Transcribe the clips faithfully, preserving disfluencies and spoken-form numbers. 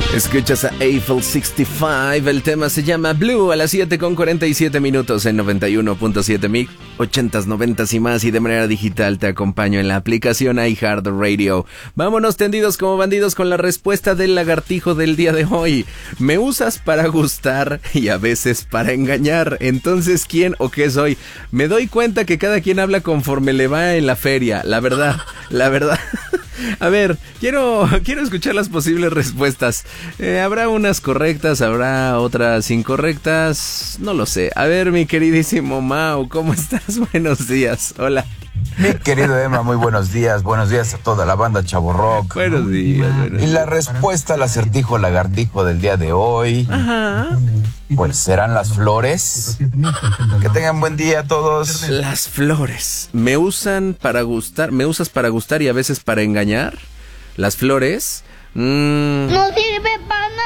Escuchas a Eiffel sesenta y cinco, el tema se llama Blue, a las siete con cuarenta y siete minutos en noventa y uno punto siete mil, ochentas, noventas y más, y de manera digital te acompaño en la aplicación iHeartRadio. Vámonos tendidos como bandidos con la respuesta del lagartijo del día de hoy. Me usas para gustar y a veces para engañar, entonces ¿quién o qué soy? Me doy cuenta que cada quien habla conforme le va en la feria, la verdad, la verdad. A ver, quiero, quiero escuchar las posibles respuestas. Eh, habrá unas correctas, habrá otras incorrectas, no lo sé. A ver, mi queridísimo Mau, ¿cómo estás? Buenos días, hola. Mi querido Emma, muy buenos días, buenos días a toda la banda Chavo Rock. Buenos días, buenos Y la respuesta al acertijo lagartijo del día de hoy, Ajá. pues serán las flores. Que tengan buen día a todos. Las flores. ¿Me usan para gustar? ¿Me usas para gustar y a veces para engañar? Las flores. Mm. No sirve para nada.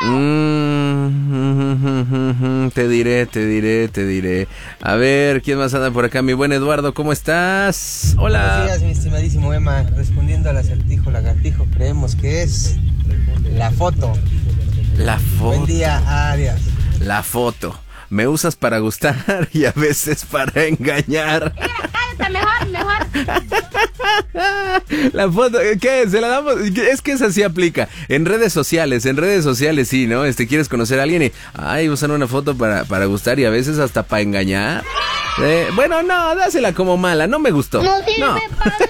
Mm, te diré, te diré, te diré. A ver, ¿quién más anda por acá? Mi buen Eduardo, ¿cómo estás? Hola. Buenos días, mi estimadísimo Emma. Respondiendo al acertijo lagartijo, creemos que es la foto. La foto. Buen día, adiós. La foto. Me usas para gustar y a veces para engañar. Mira, cállate, mejor, mejor. La foto, ¿qué? ¿Se la damos? Es que esa sí aplica. En redes sociales, en redes sociales sí, ¿no? Este, quieres conocer a alguien y, ay, usan una foto para, para gustar y a veces hasta para engañar. Eh, bueno, no, dásela como mala, no me gustó. No sirve No. para nada.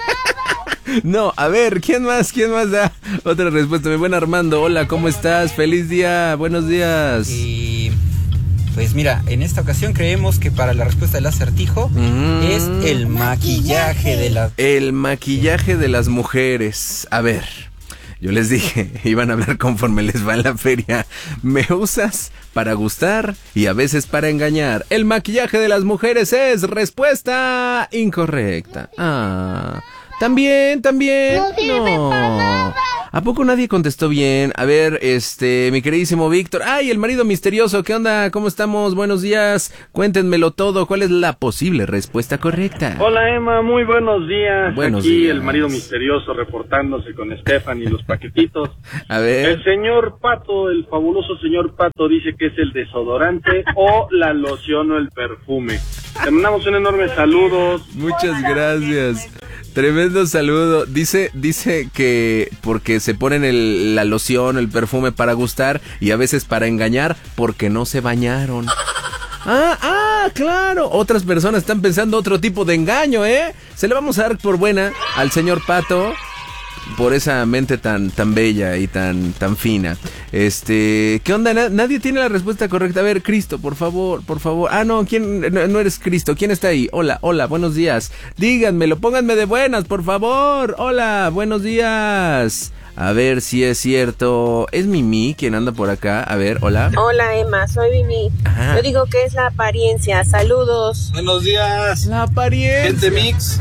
No, a ver, ¿quién más? ¿Quién más da otra respuesta? Mi buen Armando, hola, ¿cómo estás? Feliz día, buenos días. Y pues mira, en esta ocasión creemos que para la respuesta del acertijo Mm. es el maquillaje de la... El maquillaje de las mujeres. A ver, yo les dije, iban a hablar conforme les va en la feria. Me usas para gustar y a veces para engañar. El maquillaje de las mujeres es respuesta incorrecta. Ah, también, también. No sirve para nada. ¿A poco nadie contestó bien? A ver, este, mi queridísimo Víctor. ¡Ay, el marido misterioso! ¿Qué onda? ¿Cómo estamos? Buenos días. Cuéntenmelo todo. ¿Cuál es la posible respuesta correcta? Hola Emma, muy buenos días. Buenos Aquí días. el marido misterioso reportándose con Estefan y los paquetitos. A ver. El señor Pato, el fabuloso señor Pato, dice que es el desodorante o la loción o el perfume. Te mandamos un enorme saludo. Muchas gracias. Tremendo saludo. Dice, dice que porque se ponen el, la loción, el perfume para gustar y a veces para engañar porque no se bañaron. Ah, ah, claro. Otras personas están pensando otro tipo de engaño, ¿eh? Se le vamos a dar por buena al señor Pato por esa mente tan tan bella y tan tan fina. Este, ¿qué onda? Na- nadie tiene la respuesta correcta. A ver, Cristo, por favor, por favor. Ah, no, ¿quién? No, no eres Cristo. ¿Quién está ahí? Hola, hola, buenos días. Díganmelo, pónganme de buenas, por favor. Hola, buenos días. A ver si es cierto. ¿Es Mimi quien anda por acá? A ver, hola. Hola Emma, soy Vimi. Ajá. Yo digo que es la apariencia. Saludos. Buenos días. La apariencia. Gente Mix.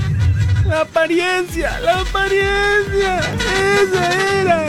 La apariencia, la apariencia. Esa era.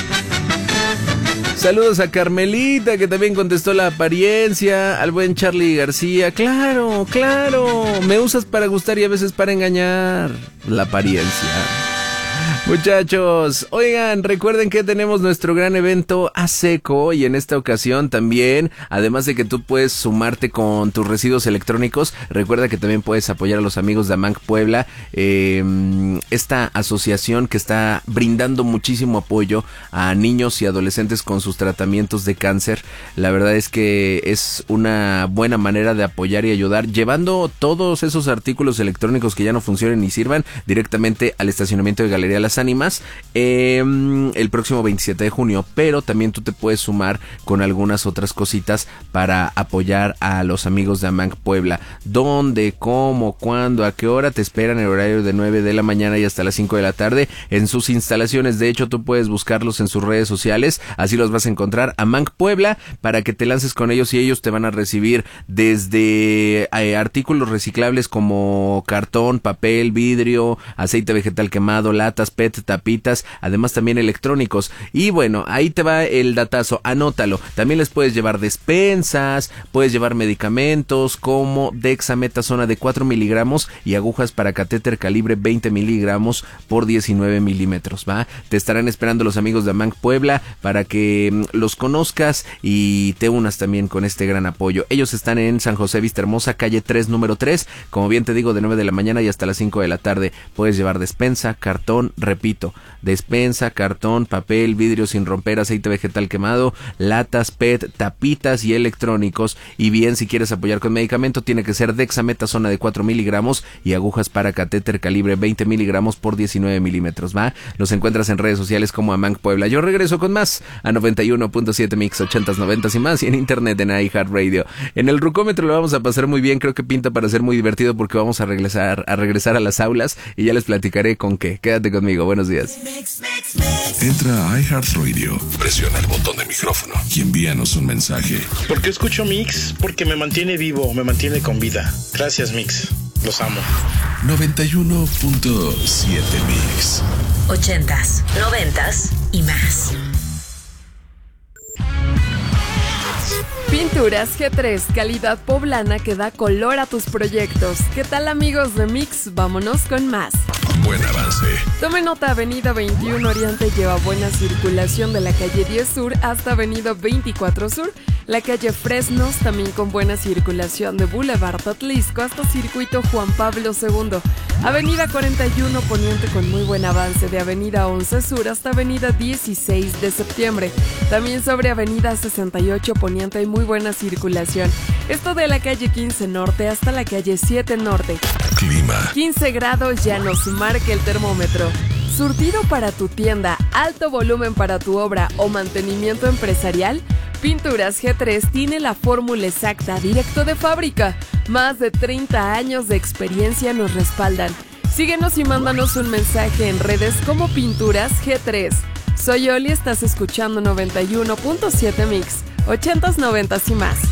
Saludos a Carmelita, que también contestó la apariencia. Al buen Charlie García. Claro, claro. Me usas para gustar y a veces para engañar. La apariencia. Muchachos, oigan, recuerden que tenemos nuestro gran evento a seco y en esta ocasión también, además de que tú puedes sumarte con tus residuos electrónicos, recuerda que también puedes apoyar a los amigos de Amanc Puebla, eh, esta asociación que está brindando muchísimo apoyo a niños y adolescentes con sus tratamientos de cáncer. La verdad es que es una buena manera de apoyar y ayudar, llevando todos esos artículos electrónicos que ya no funcionen y sirvan directamente al estacionamiento de Galería Las Ánimas eh, el próximo veintisiete de junio, pero también tú te puedes sumar con algunas otras cositas para apoyar a los amigos de Amanc Puebla. ¿Dónde, cómo, cuándo, a qué hora? Te esperan en el horario de nueve de la mañana y hasta las cinco de la tarde en sus instalaciones. De hecho, tú puedes buscarlos en sus redes sociales, así los vas a encontrar, Amanc Puebla, para que te lances con ellos y ellos te van a recibir desde eh, artículos reciclables como cartón, papel, vidrio, aceite vegetal quemado, latas, P P E T, tapitas, además también electrónicos. Y bueno, ahí te va el datazo, anótalo. También les puedes llevar despensas, puedes llevar medicamentos como dexametasona de cuatro miligramos y agujas para catéter calibre veinte miligramos por diecinueve milímetros, ¿va? Te estarán esperando los amigos de Amanc Puebla para que los conozcas y te unas también con este gran apoyo. Ellos están en San José Vista Hermosa, calle tres, número tres, como bien te digo, de nueve de la mañana y hasta las cinco de la tarde. Puedes llevar despensa, cartón, repito, despensa, cartón, papel, vidrio sin romper, aceite vegetal quemado, latas, P E T, tapitas y electrónicos. Y bien, si quieres apoyar con medicamento, tiene que ser dexametasona de cuatro miligramos y agujas para catéter calibre veinte miligramos por diecinueve milímetros, ¿va? Los encuentras en redes sociales como Amanc Puebla. Yo regreso con más a noventa y uno punto siete Mix, ochentas, noventas y más, y en internet en iHeartRadio. En el rucómetro lo vamos a pasar muy bien, creo que pinta para ser muy divertido porque vamos a regresar a regresar a las aulas y ya les platicaré con qué. Quédate conmigo, buenos días. Entra a iHeartRadio, presiona el botón de micrófono y envíanos un mensaje. ¿Por qué escucho Mix? Porque me mantiene vivo, me mantiene con vida. Gracias, Mix. Los amo. noventa y uno punto siete Mix. Ochentas, noventas y más. Pinturas G tres, calidad poblana que da color a tus proyectos. ¿Qué tal, amigos de Mix? Vámonos con más. Buen avance. Tome nota, Avenida veintiuno Oriente lleva buena circulación de la calle diez Sur hasta Avenida veinticuatro Sur. La calle Fresnos también con buena circulación de Boulevard Atlisco hasta Circuito Juan Pablo segundo. Avenida cuarenta y uno Poniente con muy buen avance de Avenida once Sur hasta Avenida dieciséis de septiembre. También sobre Avenida sesenta y ocho Poniente hay muy buena circulación. Esto de la calle quince Norte hasta la calle siete Norte. Clima. quince grados ya nos marca el termómetro. Surtido para tu tienda, alto volumen para tu obra o mantenimiento empresarial. Pinturas G tres tiene la fórmula exacta, directo de fábrica. Más de treinta años de experiencia nos respaldan. Síguenos y mándanos un mensaje en redes como Pinturas G tres. Soy Oli, estás escuchando noventa y uno punto siete Mix, ochentas, noventas y más.